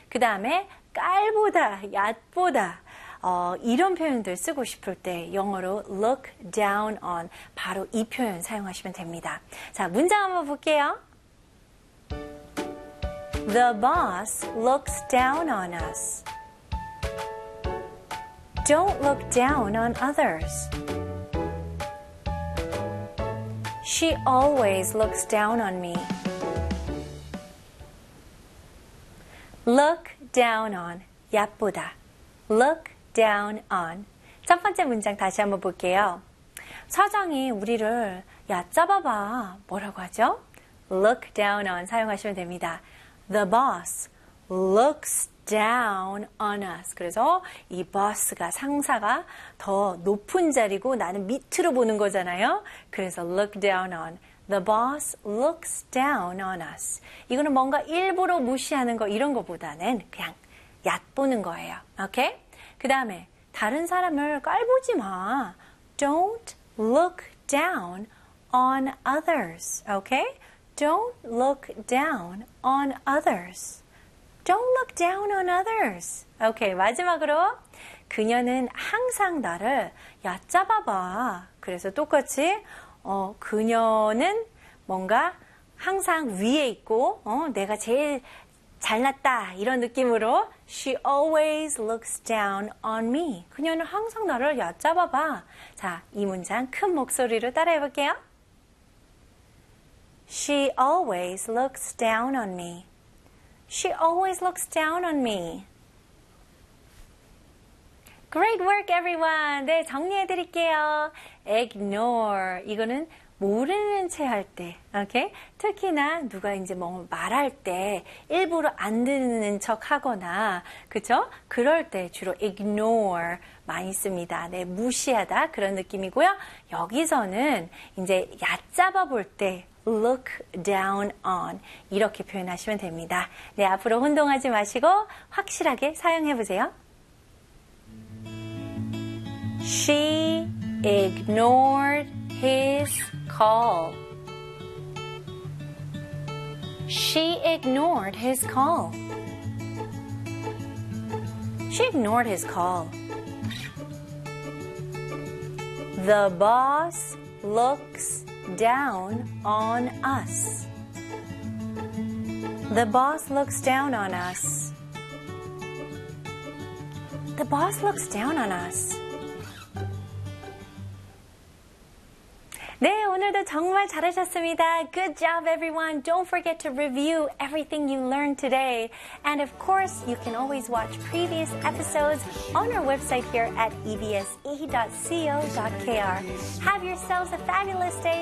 그 다음에 깔보다, 얕보다 이런 표현들 쓰고 싶을 때 영어로 look down on 바로 이 표현 사용하시면 됩니다. 자, 문장 한번 볼게요. The boss looks down on us. Don't look down on others. She always looks down on me. Look down on, 얕보다. Look down on. 첫 번째 문장 다시 한번 볼게요. 사장이 우리를 얕잡아봐. 뭐라고 하죠? Look down on 사용하시면 됩니다. The boss looks down on us. 그래서 이 boss가 상사가 더 높은 자리고 나는 밑으로 보는 거잖아요. 그래서 look down on. The boss looks down on us. 이거는 뭔가 일부러 무시하는 거 이런 거보다는 그냥 얕보는 거예요. 오케이? 그 다음에 다른 사람을 깔보지 마. Don't look down on others. 오케이? Don't look down on others. Don't look down on others. 오케이, 마지막으로 그녀는 항상 나를 얕잡아봐. 그래서 똑같이 그녀는 뭔가 항상 위에 있고 내가 제일 잘났다 이런 느낌으로 She always looks down on me. 그녀는 항상 나를 얕잡아봐. 자, 이 문장 큰 목소리로 따라해 볼게요. She always looks down on me. She always looks down on me. Great work, everyone. 네, 정리해 드릴게요. Ignore. 이거는 모르는 채 할 때, 오케이? 특히나 누가 이제 뭐 말할 때 일부러 안 듣는 척 하거나, 그쵸? 그럴 때 주로 ignore 많이 씁니다. 네, 무시하다 그런 느낌이고요. 여기서는 이제 얕잡아 볼 때 look down on 이렇게 표현하시면 됩니다. 네, 앞으로 혼동하지 마시고 확실하게 사용해 보세요. She ignored his call. She ignored his call. She ignored his call. The boss looks down on us. The boss looks down on us. The boss looks down on us. 네, 오늘도 정말 잘하셨습니다. Good job, everyone. Don't forget to review everything you learned today. And of course, you can always watch previous episodes on our website here at ebse.co.kr. Have yourselves a fabulous day.